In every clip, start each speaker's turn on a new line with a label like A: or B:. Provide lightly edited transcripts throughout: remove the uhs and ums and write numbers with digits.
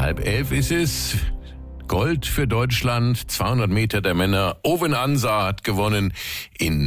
A: 10:30 ist es. Gold für Deutschland, 200 Meter der Männer. Owen Ansa hat gewonnen in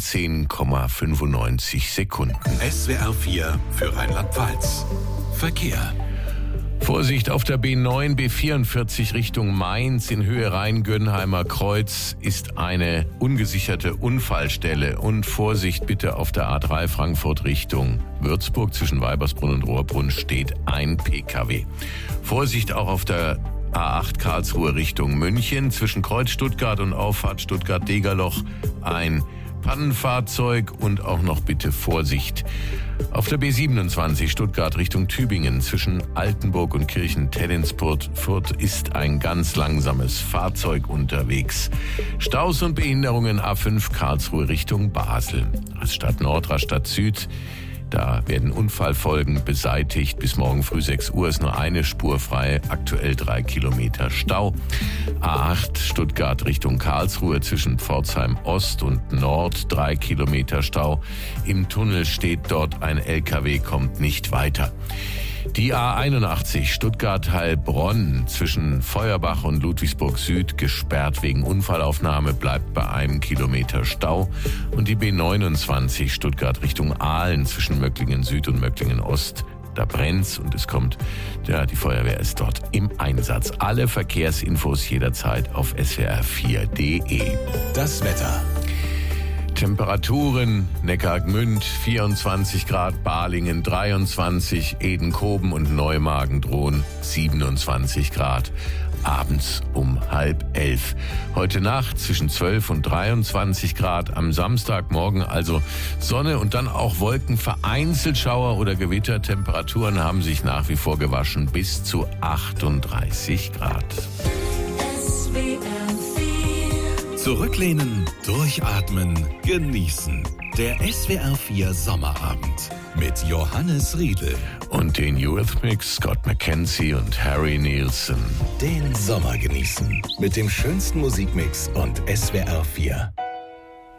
A: 19,95 Sekunden.
B: SWR 4 für Rheinland-Pfalz. Verkehr.
A: Vorsicht auf der B9, B44 Richtung Mainz in Höhe Rhein-Gönnheimer Kreuz ist eine ungesicherte Unfallstelle. Und Vorsicht bitte auf der A3 Frankfurt Richtung Würzburg zwischen Weibersbrunn und Rohrbrunn steht ein PKW. Vorsicht auch auf der A8 Karlsruhe Richtung München zwischen Kreuz Stuttgart und Auffahrt Stuttgart-Degerloch ein Pannenfahrzeug und auch noch bitte Vorsicht auf der B27 Stuttgart Richtung Tübingen zwischen Altenburg und Kirchen-Tellinspurt ist ein ganz langsames Fahrzeug unterwegs. Staus und Behinderungen A5 Karlsruhe Richtung Basel. Rastatt Nord, Rastatt Süd. Da werden Unfallfolgen beseitigt. Bis morgen früh 6 Uhr ist nur eine Spur frei. Aktuell 3 Kilometer Stau. A8 Stuttgart Richtung Karlsruhe zwischen Pforzheim Ost und Nord 3 Kilometer Stau. Im Tunnel steht dort ein LKW, kommt nicht weiter. Die A81 Stuttgart-Heilbronn zwischen Feuerbach und Ludwigsburg Süd gesperrt wegen Unfallaufnahme, bleibt bei 1 Kilometer Stau. Und die B29 Stuttgart Richtung Aalen zwischen Möcklingen Süd und Möcklingen Ost, da brennt's und es kommt, die Feuerwehr ist dort im Einsatz. Alle Verkehrsinfos jederzeit auf swr4.de.
B: Das Wetter.
A: Temperaturen, Neckargmünd 24 Grad, Balingen 23, Edenkoben und Neumagen drohen 27 Grad. Abends um 10:30. Heute Nacht zwischen 12 und 23 Grad. Am Samstagmorgen also Sonne und dann auch Wolken, vereinzelt Schauer oder Gewitter. Temperaturen haben sich nach wie vor gewaschen bis zu 38 Grad.
B: Zurücklehnen, durchatmen, genießen. Der SWR 4 Sommerabend mit Johannes Riedl.
A: Und den Eurythmics, Scott McKenzie und Harry Nilsson.
B: Den Sommer genießen mit dem schönsten Musikmix und SWR 4.